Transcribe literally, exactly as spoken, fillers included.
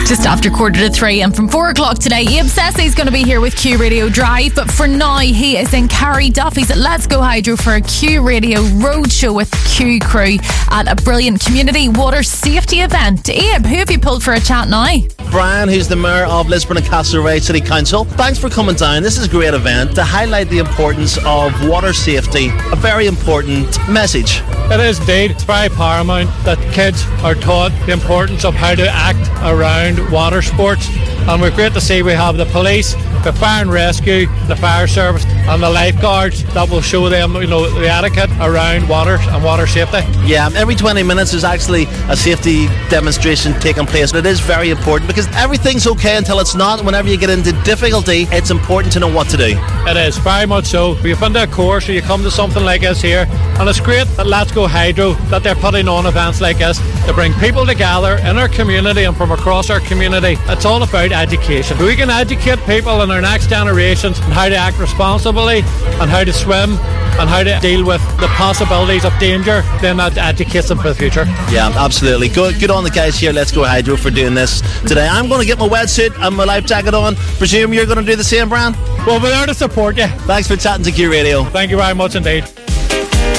Just after quarter to three, and from four o'clock today, Abe Sessi is going to be here with Q Radio Drive. But for now, he is in Carrie Duffy's at Let's Go Hydro for a Q Radio Roadshow with Q Crew at a brilliant community water safety event. Abe, who have you pulled for a chat now? Brian, who's the Mayor of Lisburn and Castlereagh City Council. Thanks for coming down. This is a great event to highlight the importance of water safety. A very important message. It is indeed. It's very paramount that kids are taught the importance of how to act around water sports. And we're great to see we have the police, the fire and rescue, the fire service and the lifeguards that will show them, you know, the etiquette around water and water safety. Yeah, every twenty minutes there's actually a safety demonstration taking place. It is very important because everything's okay until it's not. Whenever you get into difficulty, it's important to know what to do. It is, very much so. We've been to a course or you come to something like this here, and it's great that Let's Go Hydro, that they're putting on events like this to bring people together in our community and from across our community. It's all about education. We can educate people in our next generations on how to act responsibly and how to swim and how to deal with the possibilities of danger, then that educates them for the future. Yeah, absolutely. Good, good on the guys here, Let's Go Hydro, for doing this today. I'm going to get my wetsuit and my life jacket on. Presume you're going to do the same, Brian? Well, we're there to support you. Thanks for chatting to Q Radio. Thank you very much indeed.